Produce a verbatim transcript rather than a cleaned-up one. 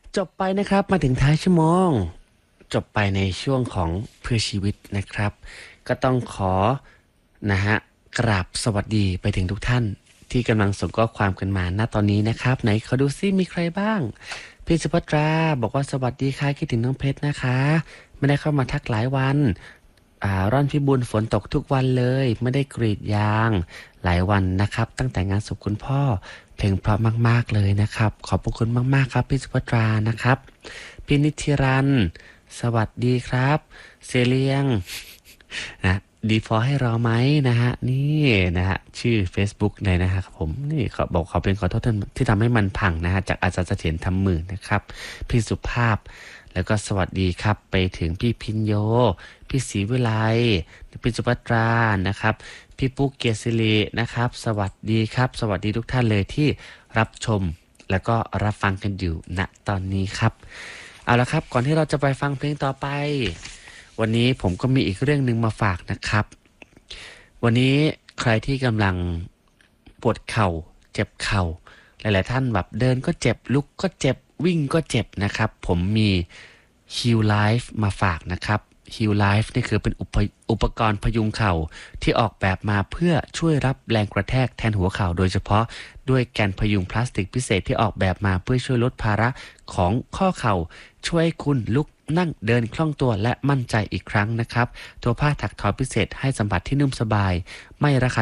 จบไปนะครับมาถึงท้ายชั่วโมงจบไปในช่วงของเพื่อชีวิตนะครับก็ต้องขอนะฮะกราบสวัสดีไปถึงทุกท่านที่กำลังส่งข้อความกันมาณตอนนี้นะครับไหนขอดูซิมีใครบ้างพี่สุภัตราบอกว่าสวัสดีค่ะคิดถึงน้องเพชรนะคะไม่ได้เข้ามาทักหลายวันอ่าร่อนพิบูลฝนตกทุกวันเลยไม่ได้กรีดยางหลายวันนะครับตั้งแต่งานศพคุณพ่อ เพลงเพราะมากๆเลยนะครับขอบพระคุณมากๆครับพี่สุภัตรานะครับพี่นิติรันสวัสดีครับเซเลียงนะดีฟอให้รอไหมนะฮะนี่นะฮะชื่อ Facebook เลยนะฮะผมนี่เขาบอกเขาเป็นขอโทษที่ทำให้มันพังนะฮะจากอาจารย์เสถียรทำมือนะครับพี่สุภาพแล้วก็สวัสดีครับไปถึงพี่พินโยพี่ศรีวิไลพี่สุภัตรานะครับ พี่ปุ๊กเกียรติศิรินะครับสวัสดีครับสวัสดีทุกท่านเลยที่รับชมแล้วก็รับฟังกันอยู่ณตอนนี้ครับเอาละครับก่อนที่เราจะไปฟังเพลงต่อไปวันนี้ผมก็มีอีกเรื่องหนึ่งมาฝากนะครับวันนี้ใครที่กำลังปวดเข่าเจ็บเข่าหลายๆท่านแบบเดินก็เจ็บลุกก็เจ็บวิ่งก็เจ็บนะครับผมมี Heal Life มาฝากนะครับ Heal Life นี่คือเป็นอุปอุปกรณ์พยุงเข่าที่ออกแบบมาเพื่อช่วยรับแรงกระแทกแทนหัวเข่าโดยเฉพาะด้วยแกนพยุงพลาสติกพิเศษที่ออกแบบมาเพื่อช่วยลดภาระของข้อเข่าช่วยให้คุณลุกนั่งเดินคล่องตัวและมั่นใจอีกครั้งนะครับตัวผ้าถักทอพิเศษให้สัมผัสที่นุ่มสบายไม่ระคาย